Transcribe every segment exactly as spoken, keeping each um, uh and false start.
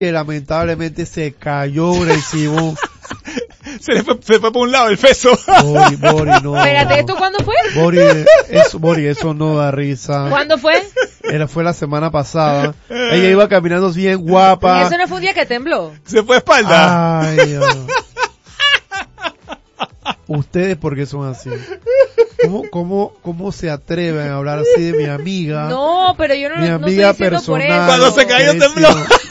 que lamentablemente se cayó Gracie Bone. Se le fue, se fue por un lado el peso. Bori, Bori, no. Espérate, ¿esto cuándo fue? Bori, eso, Bori, eso no da risa. ¿Cuándo fue? Era, fue la semana pasada. Ella iba caminando bien guapa. ¿Y eso no fue un día que tembló? Se fue a espalda. Ay, Dios. Ustedes, ¿por qué son así? ¿Cómo, cómo, cómo se atreven a hablar así de mi amiga? No, pero yo no, Mi no amiga estoy diciendo por personal. eso. Cuando se cayó tembló.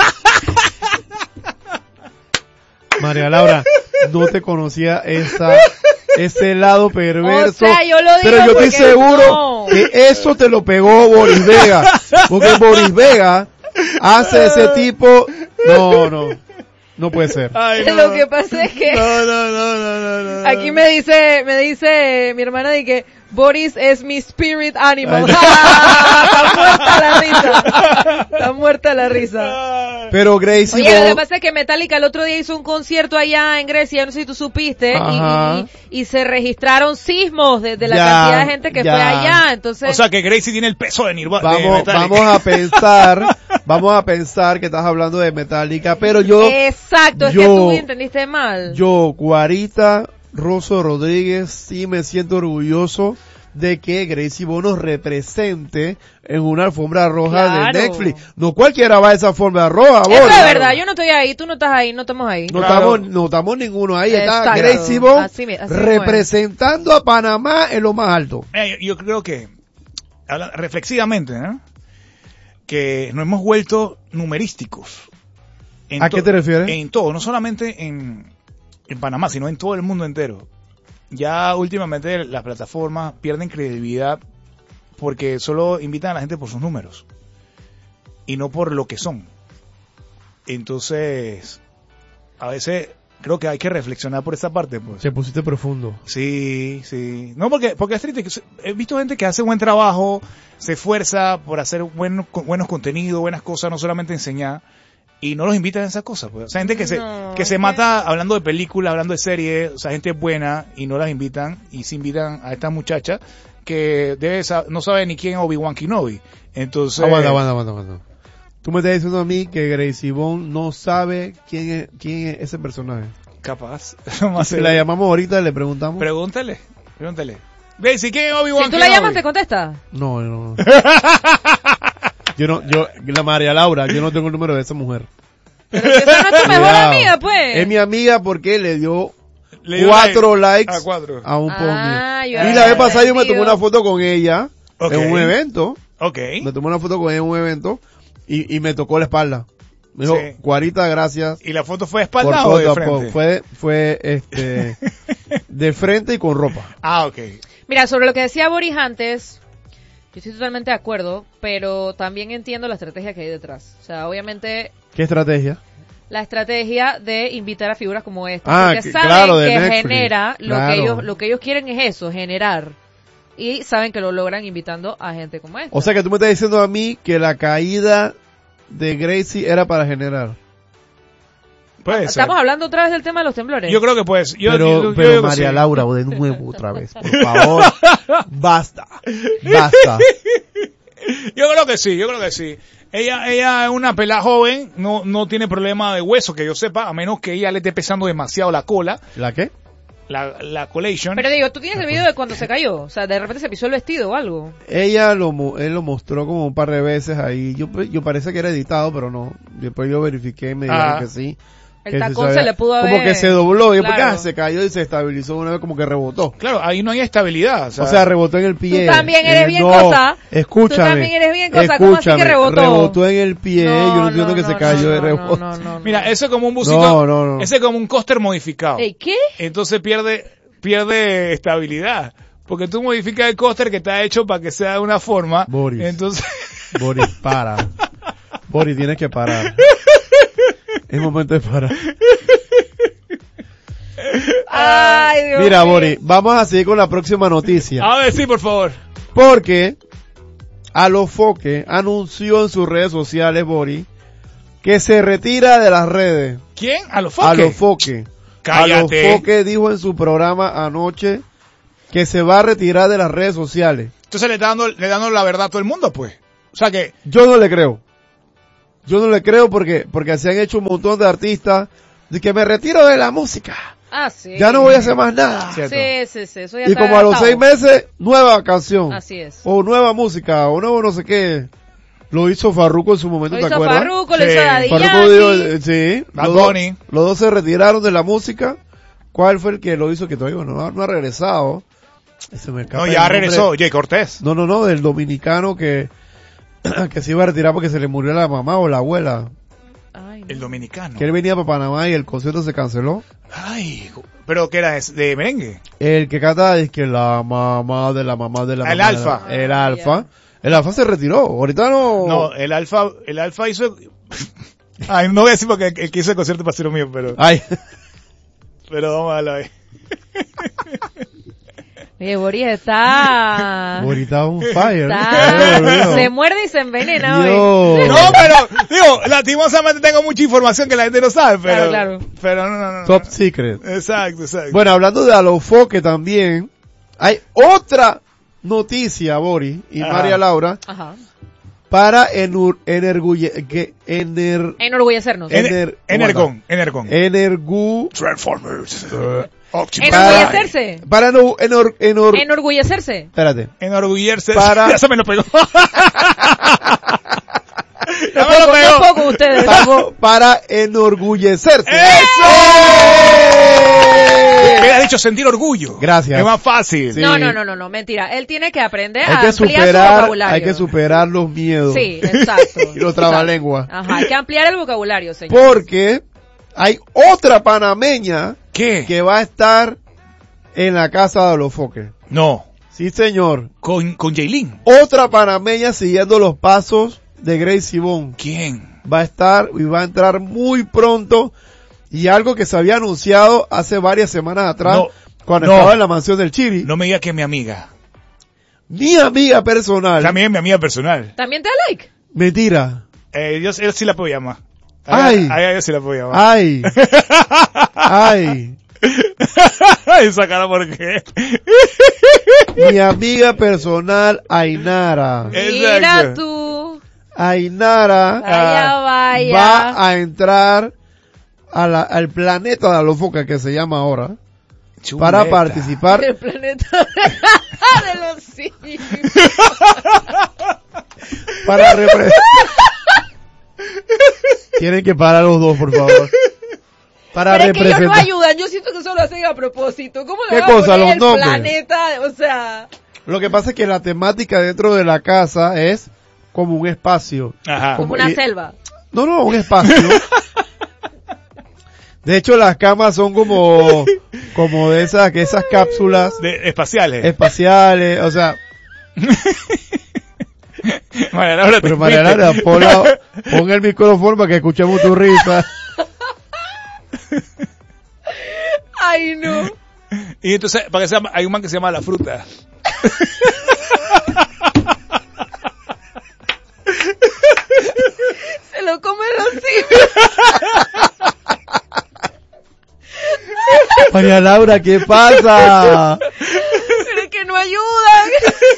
María Laura, no te conocía esa, ese lado perverso. O sea, yo lo digo pero yo estoy porque seguro no. que eso te lo pegó Boris Vega. Porque Boris Vega hace ese tipo. No, no. No puede ser. Ay, no. Lo que pasa es que No, no, no, no, no, no. aquí me dice, me dice mi hermana de que Boris es mi spirit animal. Ay. Está muerta la risa. Está muerta la risa. Pero Gracie Oye, lo que Bone, pasa es que Metallica el otro día hizo un concierto allá en Grecia, no sé si tú supiste, Ajá. y, y, y se registraron sismos de, de la Ya, cantidad de gente que ya. fue allá, entonces... O sea que Gracie tiene el peso de Nirvana. de vamos, Metallica. vamos a pensar, vamos a pensar que estás hablando de Metallica, pero yo, Exacto, es yo- que tú entendiste mal. yo, Guarita Rosso Rodríguez, sí me siento orgulloso de que Gracie Bone nos represente en una alfombra roja Claro. de Netflix. No cualquiera va a esa alfombra roja, Eso Boris. es verdad, yo no estoy ahí, tú no estás ahí, no estamos ahí. No Claro. estamos, no estamos ninguno ahí. Está Exacto. Gracie Bone Así mi- así representando a Panamá en lo más alto. Mira, yo, yo creo que, habla- reflexivamente, ¿no? Que nos hemos vuelto numerísticos. En ¿A qué to- te refieres? En todo, no solamente en, en Panamá, sino en todo el mundo entero. Ya últimamente las plataformas pierden credibilidad porque solo invitan a la gente por sus números y no por lo que son. Entonces, a veces creo que hay que reflexionar por esa parte, pues. Se pusiste profundo. Sí, sí. No, porque, porque es triste. He visto gente que hace buen trabajo, se esfuerza por hacer buen, buenos contenidos, buenas cosas, no solamente enseñar, y no los invitan a esas cosas. Pues. O sea, gente que se, No, que se es mata hablando de películas, hablando de series, o sea, gente buena, y no las invitan, y se invitan a esta muchacha que debe sa- no sabe ni quién es Obi-Wan Kenobi. Entonces, Aguanta, aguanta, aguanta, aguanta. Tú me estás diciendo a mí que Gracie Bone no sabe quién es, quién es ese personaje. capaz. Vamos a Si hacer- la llamamos ahorita y le preguntamos. Pregúntale, pregúntale. Gracie, ¿quién es Obi-Wan Si tú la Kenobi? llamas, te contesta. No, no, no. Yo no, yo, la María Laura, yo no tengo el número de esa mujer. Pero si esa no es tu mejor Cuidado. amiga, pues. Es mi amiga porque le dio Le dio cuatro like likes a cuatro. a un post Ah, mío. yo Y la vez pasada yo me entendido. tomé una foto con ella Ok. en un evento. Ok. Me tomé una foto con ella en un evento y, y me tocó la espalda. Me dijo, Sí. Cuarita, gracias ¿Y la foto fue de por espalda todo o de tu frente? apoyo. Fue, fue, este, de frente y con ropa. Ah, ok. Mira, sobre lo que decía Boris antes, yo estoy totalmente de acuerdo, pero también entiendo la estrategia que hay detrás. O sea, obviamente ¿Qué estrategia? la estrategia de invitar a figuras como esta, Ah, porque que- saben claro, de que Netflix. genera lo Claro. que ellos lo que ellos quieren es eso, generar. Y saben que lo logran invitando a gente como esta. O sea que tú me estás diciendo a mí que la caída de Gracie era para generar. Puede ser. Estamos hablando otra vez del tema de los temblores. Yo creo que pues. Yo, pero yo- yo pero digo que María sí. Laura, de nuevo otra vez, por favor. Basta. Basta. Yo creo que sí, yo creo que sí. Ella, ella es una pelada joven, no, no tiene problema de hueso, que yo sepa, a menos que ella le esté pesando demasiado la cola, ¿La qué? la, la collation. Pero digo, tú tienes el video de cuando se cayó, o sea, de repente se pisó el vestido o algo. Ella lo, mo- él lo mostró como un par de veces ahí. Yo, yo parece que era editado, pero no. Después yo verifiqué y me dijeron Ah. que sí. El que tacón sabía- se le pudo haber... Como que se dobló. Y después Claro. ah, se cayó y se estabilizó una vez como que rebotó. Claro, ahí no hay estabilidad. O sea, O sea, rebotó en el pie. Tú también eres Eh, bien no, cosa. Escúchame. Tú también eres bien cosa. ¿Cómo así que escúchame, rebotó? Rebotó en el pie. yo no entiendo que se cayó no, de rebote. No, no, no, no. mira, eso es como un busito, No, no, no. ese es como un coaster modificado. Ey, ¿qué? Entonces pierde, pierde estabilidad. Porque tú modificas el coaster que está hecho para que sea de una forma. Boris. Entonces, Boris, para. Boris, tienes que parar. Es momento de parar. Ay, Dios Mira, mío. Boris, vamos a seguir con la próxima noticia. a ver, sí, por favor. Porque Alofoque anunció en sus redes sociales, Boris, que se retira de las redes. ¿Quién? A los foques. Alofoque. Cállate. Alofoque dijo en su programa anoche que se va a retirar de las redes sociales. Entonces le está dando, le está dando la verdad a todo el mundo, pues. O sea que, Yo no le creo. Yo no le creo porque, porque se han hecho un montón de artistas de que me retiro de la música. Ah, sí. Ya no voy a hacer más nada. Cierto. Sí, sí, sí. Eso ya Y está como a los gastado. seis meses, nueva canción. Así es. O nueva música, o nuevo no sé qué. Lo hizo Farruko en su momento, Lo ¿te hizo acuerdas? Farruko, lo Sí. hizo Daddy Farruko dijo, Yankee. eh, sí. Bad Los dos- Bunny. Los dos se retiraron de la música. ¿Cuál fue el que lo hizo que todavía no, ha- no ha regresado? Se me escapa No, el ya nombre. regresó Jay Cortés. No, no, no, del dominicano que, que se iba a retirar porque se le murió la mamá o la abuela. Ay, no. El dominicano. Que él venía para Panamá y el concierto se canceló. Ay, pero ¿qué era? ¿Es ¿De merengue? El que canta es que la mamá de la mamá de la El mamá. de Alfa. la- el Ah, alfa. El alfa se retiró. Ahorita no. No, el alfa, el alfa hizo... Ay, no voy a decir porque el que hizo el concierto para ser lo mío, pero, Ay. pero vamos a darlo ahí. Oye, Boris está... Ahorita un fire. está... se muerde y se envenena hoy. Dios. No, pero, digo, lastimosamente tengo mucha información que la gente no sabe, pero... Claro, claro. Pero no, no, no. Top secret. Exacto, exacto. Bueno, hablando de Alofoque también, hay otra noticia, Boris y Ajá. María Laura, Ajá. para enur, energulle, que, ener, Enorgullecernos. En- Ener- Energon, Energon. energu, Transformers. Eh, Optimus para, Enorgullecerse. para enor, enor, enor, Enorgullecerse. espérate, Enorgullecerse. Para- Ya se me lo pegó. ya me Poco, lo pegó. poco ustedes. para, para enorgullecerse. ¡Eso! ¡Eh! Me has dicho sentir orgullo. Gracias. Es más fácil. Sí. No, no, no, no, no, mentira. Él tiene que aprender Hay a que ampliar su superar, vocabulario. hay que superar los miedos Sí, exacto. y los trabalenguas. Ajá, hay que ampliar el vocabulario, señor. Porque hay otra panameña ¿Qué? que va a estar en la casa de Alofoque. No. Sí, señor. Con, con Jaylin. Otra panameña siguiendo los pasos de Gracie Bond. ¿Quién? Va a estar y va a entrar muy pronto. Y algo que se había anunciado hace varias semanas atrás, No, cuando no. estaba en la mansión del Chiri. No me digas que es mi amiga. Mi amiga personal. También es mi amiga personal. ¿También te da like? Mentira. Eh, yo, yo sí la puedo llamar. Ay. Ay, ay, yo sí la puedo llamar. Ay. Ay. Esa cara, ¿por qué? Mi amiga personal, Ainara. Mira Exacto. tú. Ainara Vaya, vaya. va a entrar a la- al planeta de Alofoque, que se llama ahora, para Chuleta. participar, El planeta de los simios. para representar. Tienen que parar los dos, por favor. Para Pero es que ellos no representar. ayudan. Yo siento que eso lo hacen a propósito. ¿Cómo le ¿Qué van a cosa? poner Los el nombres. planeta? O sea... Lo que pasa es que la temática dentro de la casa es como un espacio. Ajá. Como una y- selva. No, no, un espacio. De hecho, las camas son como, como de esas, que esas cápsulas De, espaciales. espaciales, o sea, María Laura, te pero María fuiste. Laura, pon, la- pon el micrófono para que escuchemos tu risa. Ay, no. Y entonces, para que se llama, hay un man que se llama La Fruta. Se lo comen los simios. María Laura, ¿qué pasa? Pero es que no ayudan.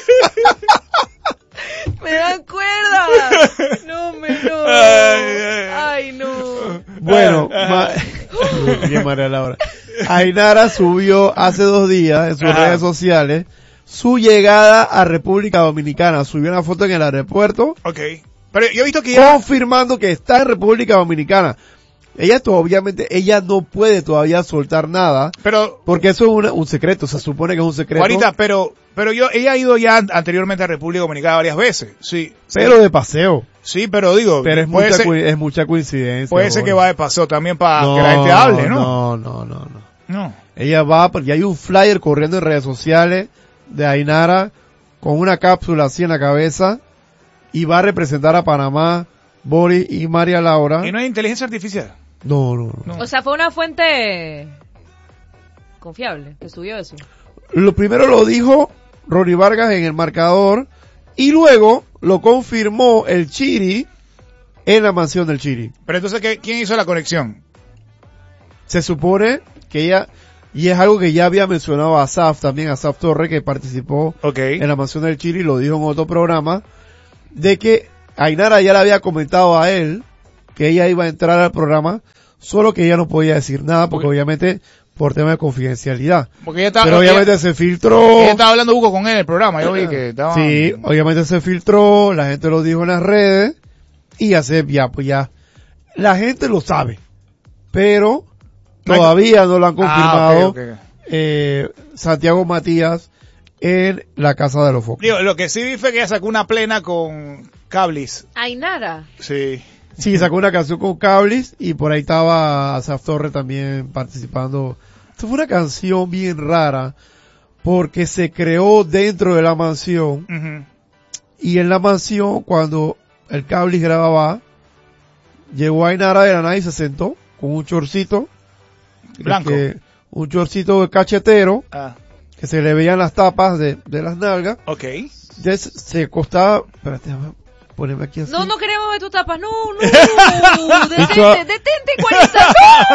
Me dan cuerda. No, me no. Ay, ay. Ay, no. Bueno, ma- Bien, María Laura. Ainara subió hace dos días en sus Ajá. redes sociales su llegada a República Dominicana. Subió una foto en el aeropuerto Ok. Pero yo he visto que ya... confirmando que está en República Dominicana. Ella to- obviamente, ella no puede todavía soltar nada, Pero, porque eso es una- un secreto, se supone que es un secreto, Juanita, pero, pero yo, ella ha ido ya anteriormente a República Dominicana varias veces. Sí. pero de paseo. Sí, pero digo, Pero es puede mucha, ser, coi- es mucha coincidencia. puede ser Jorge. que va de paseo también para que la gente hable, ¿no? No, no, no, no. No. Ella va, porque hay un flyer corriendo en redes sociales de Ainara con una cápsula así en la cabeza y va a representar a Panamá, Boris y María Laura. Y no hay inteligencia artificial. No, no, no. No. O sea, fue una fuente confiable que subió eso. Lo primero lo dijo Ronnie Vargas en el marcador y luego lo confirmó el Chiri en la mansión del Chiri. Pero entonces, ¿qué- ¿quién hizo la conexión? Se supone que ella, y es algo que ya había mencionado a Asaf también, a Asaf Torre, que participó Ok. en la mansión del Chiri, lo dijo en otro programa, de que Ainara ya le había comentado a él que ella iba a entrar al programa, solo que ella no podía decir nada porque, porque obviamente por tema de confidencialidad. Porque ella estaba, Pero obviamente ella, se filtró. Ella estaba hablando Hugo con él en el programa, yo vi que estaba... Sí, obviamente se filtró, la gente lo dijo en las redes y ya se, ya pues ya, la gente lo sabe, pero todavía no lo han confirmado ah, okay, okay. Eh, Santiago Matías en la Casa de los Focos. Digo, lo que sí vi fue que ella sacó una plena con Cablis. Ainara. Sí. Sí, sacó una canción con Cablis y por ahí estaba Asaf Torre también participando. Esto fue una canción bien rara porque se creó dentro de la mansión Uh-huh. y en la mansión cuando el Cablis grababa llegó Ainara de la nada y se sentó con un chorcito blanco, que, un chorcito de cachetero ah. que se le veían las tapas de, de las nalgas. Okay. Ya se, se acostaba, espérate, déjame ponerme aquí así. No, no queremos ver tus tapas. No, no. Detente, detente, cuarenta.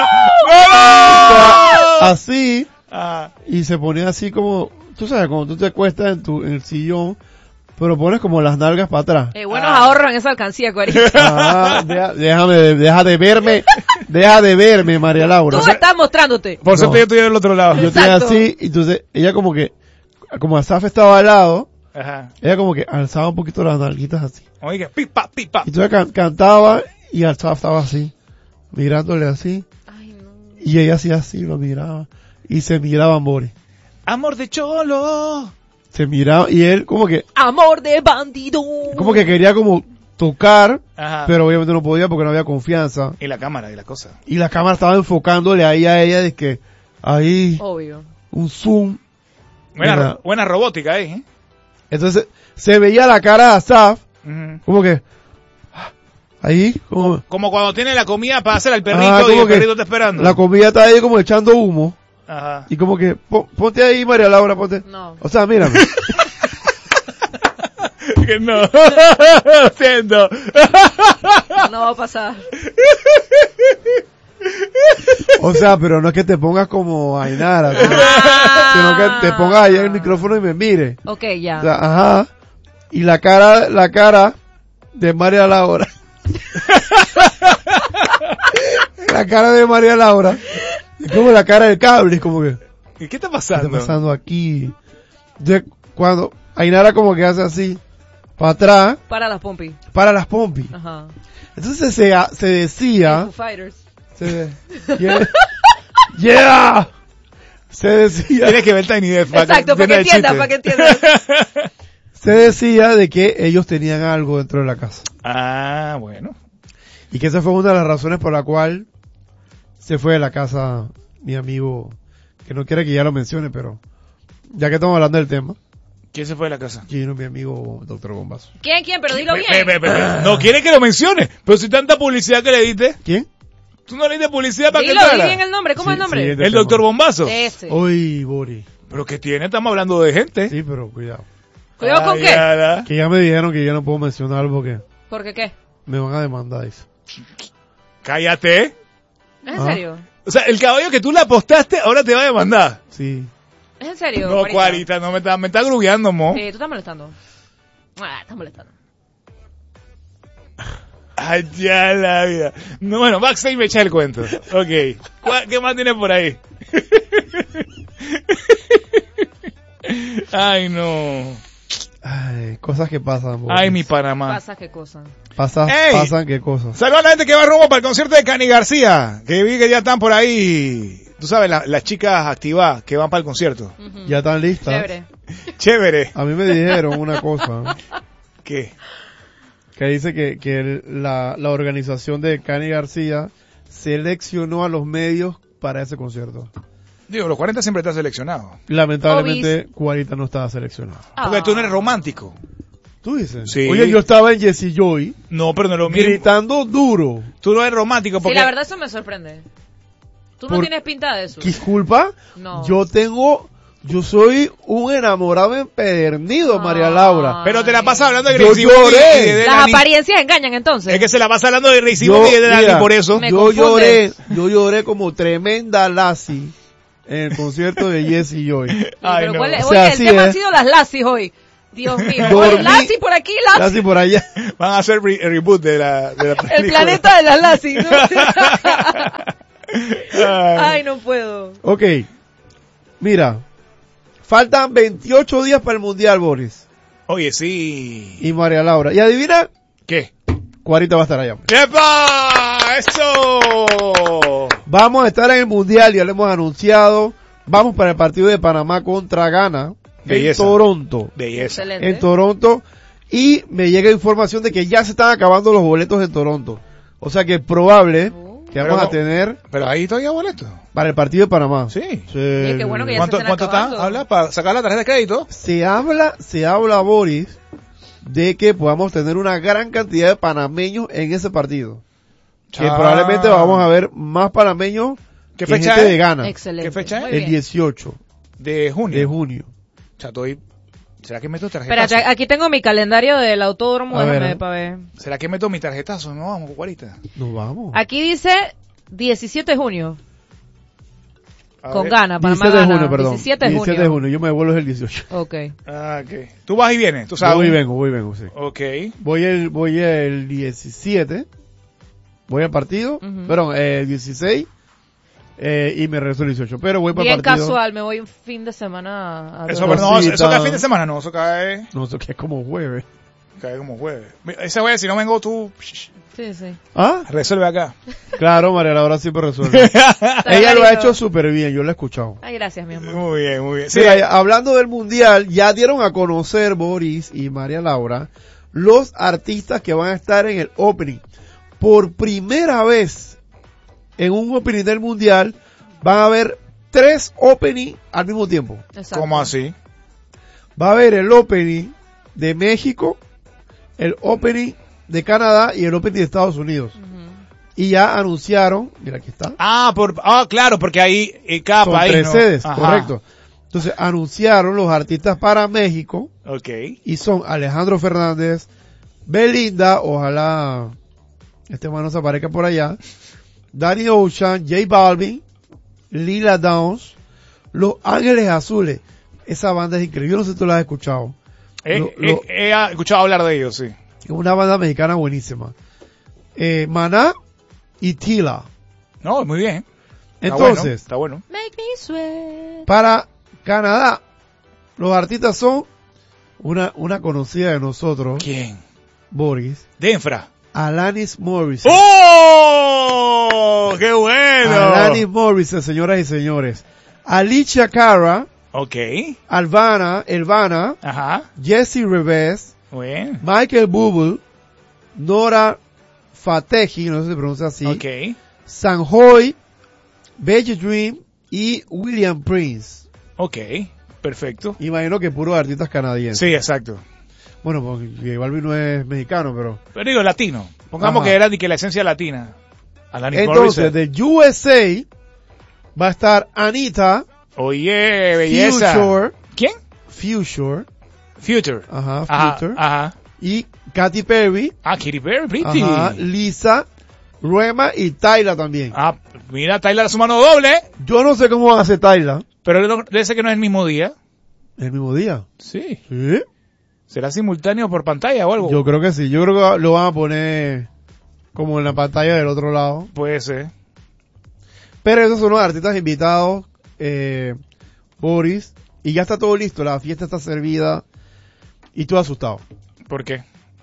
Estaba así Ah. y se ponía así como, tú sabes, cuando tú te acuestas en tu en el sillón, pero pones como las nalgas para atrás. Eh, buenos Ah. ahorros en esa alcancía, cuarenta. Ah, deja, déjame, deja de verme, deja de verme, María Laura. Tú estás mostrándote. Por No. suerte yo estoy del otro lado. Yo estoy Exacto. así, y entonces ella como que, como Asaf estaba al lado, Ajá. ella como que alzaba un poquito las nalguitas así. Oiga, pipa, pipa. Y entonces can- cantaba y Asaf estaba así, mirándole así, Ay, no. y ella hacía así, lo miraba, y se miraban, Boris. Amor de cholo. Se miraba, y él como que, Amor de bandido. como que quería como tocar, Ajá. pero obviamente no podía porque no había confianza. Y la cámara y la cosa. Y la cámara estaba enfocándole ahí a ella de que, ahí, Obvio. un zoom. Buena, Mira. ro- buena robótica ahí, ¿eh? Entonces, se veía la cara de Asaf, Ujú. como que, ahí, como, Como cuando tiene la comida para hacer al perrito Ah, y como el que perrito está esperando. la comida está ahí como echando humo. Ajá. Y como que, po- ponte ahí, María Laura, ponte. No. O sea, mírame. Que no. Lo siento. No va a pasar. O sea, pero no es que te pongas como Ainara, sino, Ah. sino que te pongas ahí en el micrófono y me mire. Ok, ya. O sea, ajá. Y la cara, la cara de María Laura. La cara de María Laura. Es como la cara del cable, es como que, ¿qué ¿Y qué está está pasando? pasando aquí? Entonces, cuando Ainara como que hace así, para atrás, Para las pompis. para las pompis. Ajá. Entonces se, se decía, Foo Fighters. se, yeah, yeah, se decía, Tienes que ver Tiny Death para Exacto, para que entiendas, para que entiendas. se decía de que ellos tenían algo dentro de la casa. Ah, bueno. Y que esa fue una de las razones por la cual se fue de la casa mi amigo, que no quiere que ya lo mencione, pero ya que estamos hablando del tema, ¿Quién se fue de la casa? Gino, mi amigo doctor Bombazo. ¿Quién, quién? Pero dilo Ve- bien. ve- ve- ve- No quiere que lo mencione, pero si tanta publicidad que le diste, ¿Quién? tú no le diste publicidad para que Dilo, di entrara. bien el nombre. ¿Cómo Sí, es el nombre? sí, El doctor Bombazo. Ese. Uy, Bori. Pero que tiene, estamos hablando de gente. Sí, pero cuidado. ¿Cuidado con Ay, qué? ala. Que ya me dijeron que ya no puedo mencionarlo porque ¿Por qué qué? me van a demandar eso. Cállate. ¿Es en Ah. serio? O sea, el caballo que tú le apostaste ahora te va a demandar. Sí. ¿Es en serio? No, Cuarita, no me está, me está grubeando, mo. Sí, tú estás molestando. Ah, estás molestando. Ay, ya la vida. No, bueno, backstage me echa el cuento. Ok. ¿Cuál- ¿Qué más tienes por ahí? Ay, no. Ay, cosas que pasan. Bori. Ay, mi Panamá. Pasa qué cosa. Pasa, Ey. pasan qué cosas. Saludos a la gente que va rumbo para el concierto de Cani García. Que vi que ya están por ahí. Tú sabes, la- las chicas activadas que van para el concierto. Ujú. Ya están listas. Chévere. Chévere. A mí me dijeron una cosa, ¿Qué? que dice que, que el- la, la organización de Cani García seleccionó a los medios para ese concierto. Digo, los cuarenta siempre están seleccionados. Lamentablemente, Cuarita no estaba seleccionado. Porque Ah. tú no eres romántico. ¿Tú dices? Sí. Oye, yo estaba en Jesse Joy No, pero no es lo mismo. gritando duro. Tú no eres romántico Sí, porque... la verdad eso me sorprende. ¿Tú no Por- tienes pinta de eso? Disculpa, No. yo tengo, yo soy un enamorado empedernido, Ah. María Laura. Pero te la pasas hablando de Yo Gracie Bobby lloré. y de Las Dani. apariencias engañan entonces. Es que se la pasa hablando de Gracie Yo, Bobby y de Dani mira, por eso. Me yo confunde. lloré, yo lloré como tremenda Lassie en el concierto de Jesse Joy. Sí, Ay, pero no. ¿cuál es? O sea, Oye, el sí, tema ¿eh? ha sido las lasis hoy. Dios mío. Dormí- Lassie por aquí, Lassie. Casi por allá. Van a hacer re- el reboot de la, de la película. El planeta de las Lassie, ¿no? Ay. Ay, no puedo. Ok. Mira. Faltan veintiocho días para el Mundial, Boris. Oye, sí. Y María Laura. Y adivina, ¿Qué? Cuarita va a estar allá. ¡Epa! ¡Eso! Vamos a estar en el Mundial, ya lo hemos anunciado. Vamos para el partido de Panamá contra Ghana. Belleza. En Toronto. Belleza. Excelente. En Toronto. Y me llega información de que ya se están acabando los boletos en Toronto. O sea que es probable Oh. que vamos Pero- a tener Pero ahí todavía boleto. para el partido de Panamá. Sí. Sí. Oye, qué bueno que ya ¿Cuánto, se estén cuánto está? acabando. ¿Habla? ¿Para sacar la tarjeta de crédito? Se habla, se habla, Boris, de que podamos tener una gran cantidad de panameños en ese partido. Que Ah. probablemente vamos a ver más panameños ¿Qué que fecha gente es? de Ghana. Excelente. ¿Qué fecha es? Muy El bien. dieciocho De junio. de junio. O sea, estoy... ¿Será que meto tarjetazo? Espérate, aquí tengo mi calendario del autódromo, A déjame ver. ver para ver. ¿Será que meto mi tarjetazo? No, vamos, cuarita. Nos vamos. Aquí dice diecisiete de junio, A con ver. Ghana, Panamá diecisiete de gana. junio, perdón. diecisiete de junio. diecisiete de junio. Yo me devuelvo el dieciocho. Ok. Ah, ok. Tú vas y vienes, tú sabes. Voy y vengo, voy y vengo, sí. Ok. Voy el, voy el diecisiete. Voy al partido. Ujú. Perdón, el dieciséis. Eh, y me regreso el dieciocho. Pero voy para Bien el partido. casual, me voy un fin de semana a Eso, Toronto. pero no, eso Cosita. cae fin de semana, no, eso cae, No sé qué es como jueves. cae como jueves. Mira, ese jueves, si no vengo tú, Sí, sí. ¿Ah? resuelve acá. Claro, María Laura siempre resuelve. Ella lo ha hecho súper bien, yo lo he escuchado. Ay, gracias, mi amor. Muy bien, muy bien. Sí, Mira, ya, hablando del mundial, ya dieron a conocer Boris y María Laura los artistas que van a estar en el opening. Por primera vez en un opening del mundial van a haber tres opening al mismo tiempo. Exacto. ¿cómo así? Va a haber el opening de México, el opening de Canadá y el opening de Estados Unidos. Ujú. Y ya anunciaron, mira aquí está, Ah, por, ah, claro, porque ahí eh, cada son país, tres ¿no? sedes, Ajá. correcto. Entonces anunciaron los artistas para México Ok. y son Alejandro Fernández, Belinda, ojalá este man no se aparezca por allá, Danny Ocean, J Balvin, Lila Downs, Los Ángeles Azules. Esa banda es increíble, yo no sé si tú la has escuchado. He, Lo- he- lo- he escuchado hablar de ellos, sí. Es una banda mexicana buenísima. Eh, Maná y Tila. No, muy bien. Está Entonces, bueno, está bueno. Make me sweat. para Canadá, los artistas son una, una conocida de nosotros, ¿Quién? Boris, Denfra. Alanis Morissette. ¡Oh! ¡Qué bueno! Alanis Morissette, señoras y señores. Alicia Cara, Ok. Alvana, Elvana, Ajá. Jessie Revés, Muy bien. Michael Bublé, Nora Fatehi, no sé si se pronuncia así, Ok. Sanjoy, Beige Dream y William Prince. Ok. Perfecto. Imagino que puros artistas canadienses. Sí, exacto. Bueno, porque Balvin no es mexicano, pero... Pero digo, latino. Pongamos Ajá. que era de que la esencia latina. Alanis Entonces, Morissette. de U S A va a estar Anita, Oye, belleza. Future, ¿Quién? Future, Future. ajá, Ajá. Future, Ajá. y Katy Perry, Ah, Katy Perry, pretty. ajá, Lisa, Ruema y Tyla también. Ah, mira, Tyler a su mano doble. Yo no sé cómo van a hacer Tyla Pero no- debe ser que no es el mismo día. el mismo día. Sí. ¿Sí? ¿Será simultáneo por pantalla o algo? Yo creo que sí, yo creo que lo van a poner como en la pantalla del otro lado. Puede ser. Pero esos son los artistas invitados, eh, Boris, y ya está todo listo, la fiesta está servida y tú asustado. ¿Por qué?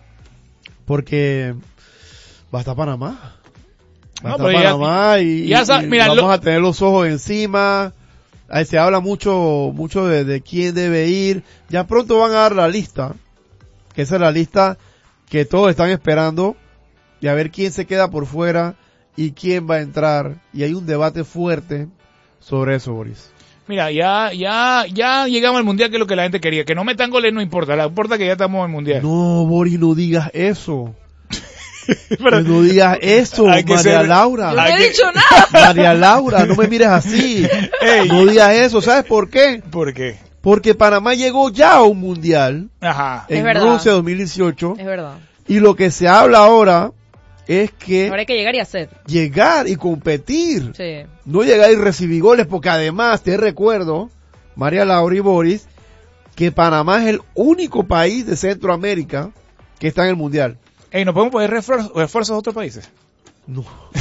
Porque va a estar Panamá. Va No, a estar pero ya- Panamá y, ya sa- y mira, vamos lo- a tener los ojos encima. Ahí se habla mucho, mucho de, de quién debe ir. Ya pronto van a dar la lista, que esa es la lista que todos están esperando, y a ver quién se queda por fuera y quién va a entrar. Y hay un debate fuerte sobre eso, Boris. Mira, ya, ya, ya llegamos al mundial, que es lo que la gente quería. Que no metan goles no importa, no importa que ya estamos en el mundial. No, Boris, no digas eso. Pero- no digas eso, Hay que María ser- Laura. Yo no Hay he que- dicho nada. María Laura, no me mires así. Ey. No digas eso. ¿Sabes por qué? ¿Por qué? Porque Panamá llegó ya a un mundial Ajá. Es en verdad. Rusia dos mil dieciocho. Es verdad. Y lo que se habla ahora es que Ahora hay que llegar y hacer. llegar y competir. Sí. No llegar y recibir goles, porque además, te recuerdo, María Laura y Boris, que Panamá es el único país de Centroamérica que está en el Mundial. Ey, ¿no podemos poner refuerzos, refuerzos de otros países? No.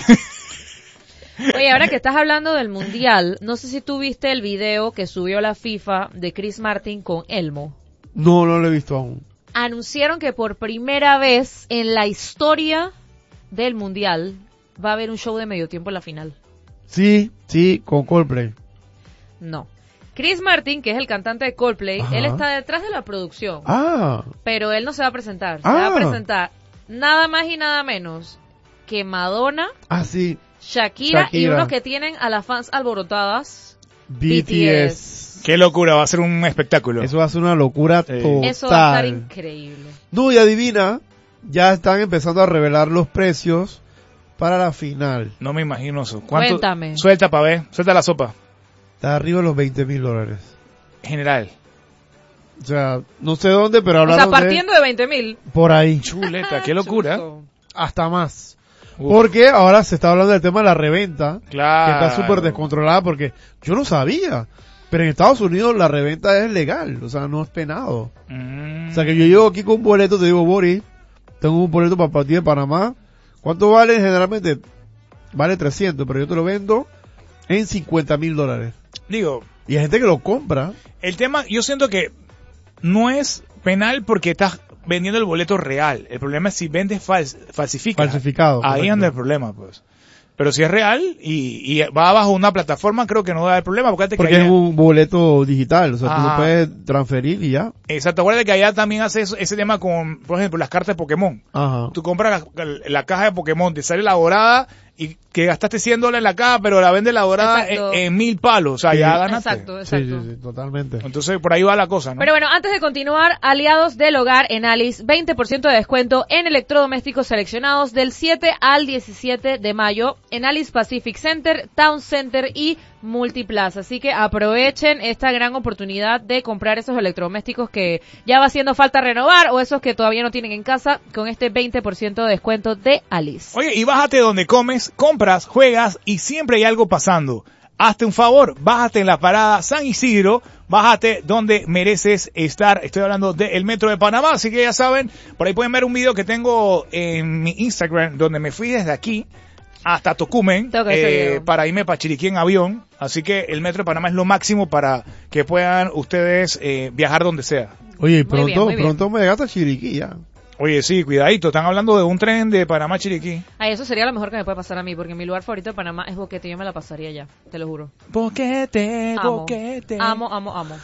Oye, ahora que estás hablando del Mundial, no sé si tú viste el video que subió la FIFA de Chris Martin con Elmo. No, no lo he visto aún. Anunciaron que por primera vez en la historia del Mundial va a haber un show de medio tiempo en la final. Sí, sí, con Coldplay. No. Chris Martin, que es el cantante de Coldplay, Ajá. él está detrás de la producción. Ah, Pero él no se va a presentar. Se Ah. va a presentar nada más y nada menos que Madonna, ah, sí. Shakira, y Shakira. unos que tienen a las fans alborotadas. B T S. Qué locura, va a ser un espectáculo. Eso va a ser una locura Sí. total. Eso va a estar increíble. No, y adivina, ya están empezando a revelar los precios para la final. No me imagino eso. ¿Cuánto? Cuéntame. Suelta para ver, suelta la sopa. Está arriba de los veinte mil dólares. General. O sea, no sé dónde, pero O hablaron sea, partiendo de veinte mil. de por ahí. Chuleta, qué locura. Hasta más. Uf. Porque ahora se está hablando del tema de la reventa, Claro. que está súper descontrolada porque yo no sabía. Pero en Estados Unidos la reventa es legal, o sea, no es penado. Mm. O sea, que yo llego aquí con un boleto, te digo, Boris, tengo un boleto para el partido de Panamá. ¿Cuánto vale? Generalmente vale trescientos, pero yo te lo vendo en cincuenta mil dólares. Digo, Y hay gente que lo compra. el tema, yo siento que no es penal porque estás vendiendo el boleto real. El problema es si vendes fals, falsificas. Falsificado, Ahí correcto. anda el problema, pues. Pero si es real y, y va bajo una plataforma, creo que no va a haber problema. Porque, antes que Porque allá- es un boleto digital, o sea, tú Ajá. lo puedes transferir y ya. Exacto, acuérdate que allá también hace eso- ese tema con, por ejemplo, las cartas de Pokémon. Ajá. Tú compras la, la caja de Pokémon, te sale la dorada y que gastaste cien dólares en la caja, pero la vende la dorada en, Exacto. en mil palos. O sea, Sí. ya ganaste. Exacto, Sí, exacto. sí, sí, totalmente. Entonces, por ahí va la cosa, ¿no? Pero bueno, antes de continuar, aliados del hogar en Alice, veinte por ciento de descuento en electrodomésticos seleccionados del siete al diecisiete de mayo en Alice Pacific Center, Town Center y Multiplaza. Así que aprovechen esta gran oportunidad de comprar esos electrodomésticos que ya va haciendo falta renovar o esos que todavía no tienen en casa con este veinte por ciento de descuento de Alice. Oye, y bájate donde comes, compras, juegas y siempre hay algo pasando. Hazte un favor, bájate en la parada San Isidro, bájate donde mereces estar. Estoy hablando del Metro de Panamá, así que ya saben, por ahí pueden ver un video que tengo en mi Instagram donde me fui desde aquí hasta Tocumen Tengo que ver ese eh, video. para irme para Chiriquí en avión. Así que el Metro de Panamá es lo máximo para que puedan ustedes eh, viajar donde sea. Oye, y Muy pronto, bien, muy bien. pronto me llegaste a Chiriquí ya. Oye, sí, cuidadito, están hablando de un tren de Panamá a Chiriquí. Ay, eso sería lo mejor que me puede pasar a mí, porque mi lugar favorito de Panamá es Boquete, yo me la pasaría ya, te lo juro. Boquete, Amo, boquete. amo, amo, amo.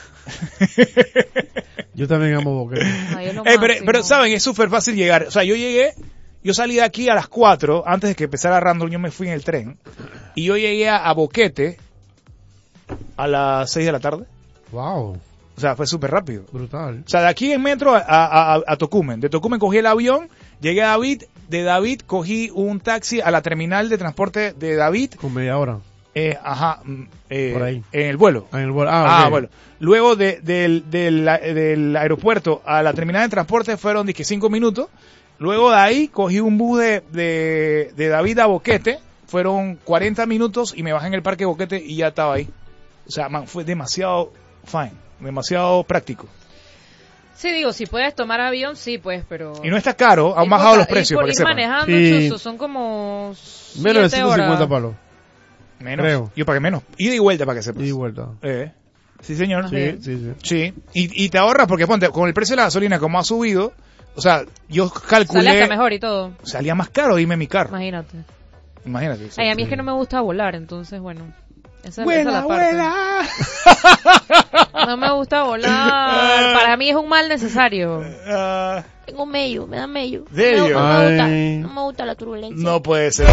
Yo también amo Boquete. Ay, es lo Eh, pero, máximo. pero, ¿saben? Es súper fácil llegar. O sea, yo llegué, yo salí de aquí a las cuatro, antes de que empezara Randall, yo me fui en el tren. Y yo llegué a, a Boquete a las seis de la tarde. Wow, O sea, fue súper rápido. brutal. O sea, de aquí en metro a, a, a, a Tocumen. De Tocumen cogí el avión, llegué a David. De David cogí un taxi a la terminal de transporte de David. Con media hora. Eh, ajá, mm, eh, Por ahí. en el vuelo. Ah, en el vuelo. Ah, Ah, ok. bueno. Luego de, del, del, del aeropuerto a la terminal de transporte fueron, dije, cinco minutos. Luego de ahí cogí un bus de, de, de David a Boquete. Fueron cuarenta minutos y me bajé en el parque Boquete y ya estaba ahí. O sea, man, fue demasiado fine, demasiado práctico. Sí, digo, si puedes tomar avión, sí, pues, pero... Y no está caro, han Ir bajado por- los precios, ir por para que ir sepan. manejando, Sí. chuzo, son como Menos de siete ciento cincuenta horas. palos. Menos. creo. Yo para que menos. Ida y vuelta para que sepas. Ida y vuelta. Eh, sí, señor. Más Sí, bien. sí, sí. Sí, y, y te ahorras porque ponte, con el precio de la gasolina como ha subido, o sea, yo calculé, Sale hasta mejor y todo, salía más caro irme en mi carro. imagínate. Imagínate. Ay, a mí es que no me gusta volar, entonces, bueno, esa, esa es Vuela, la parte. vuela. No me gusta volar, para mí es un mal necesario. Ah, Tengo mello, me da mello. ¿Serio? No, me gusta, Ay. no me gusta la turbulencia. no puede ser. ¡Ey!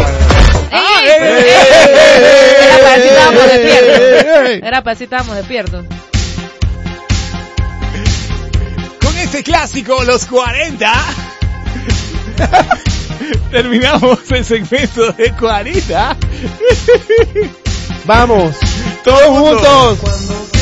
Era para decir estábamos despiertos. Era para decir estábamos despiertos. Con este clásico, los cuarenta, terminamos el segmento de cuarenta. Vamos, todos juntos.